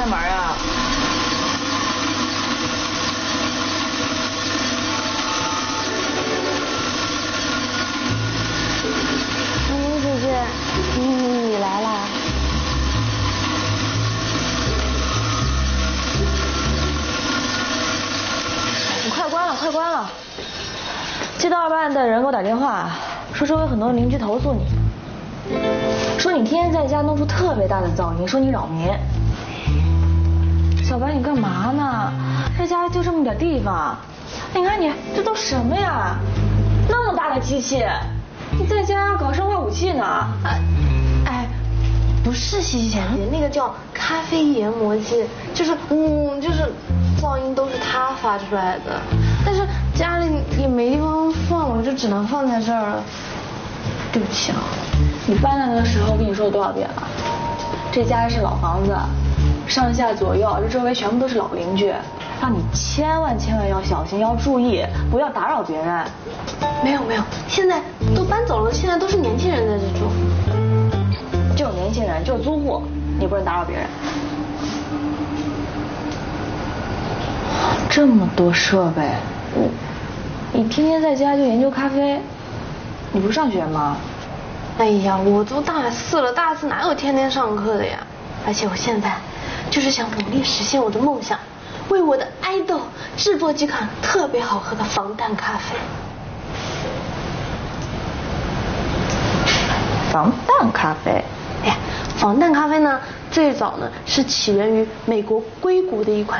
开门啊？ 姐姐，你来啦？ 你快关了，快关了！街道办的人给我打电话，说周围很多邻居投诉你，说你天天在家弄出特别大的噪音，说你扰民。小白，你干嘛呢？这家就这么点地方，你看你这都什么呀？那么大的机器，你在家搞生化武器呢？ 哎，不是西西姐，那个叫咖啡研磨机，就是噪音都是它发出来的，但是家里也没地方放，我就只能放在这儿了。对不起啊。 你搬来的时候跟你说了多少遍了？这家是老房子，上下左右这周围全部都是老邻居，让你千万要小心，要注意，不要打扰别人。 没有，现在都搬走了，现在都是年轻人在这住。 就有年轻人，就有租户，你不能打扰别人。这么多设备，你天天在家就研究咖啡，你不是上学吗？ 哎呀，我都大4了，大4哪有天天上课的呀？而且我现在就是想努力实现我的梦想，为我的爱豆制作几款特别好喝的防弹咖啡。 防弹咖啡？ 哎呀，防弹咖啡呢，最早呢是起源于美国硅谷的一款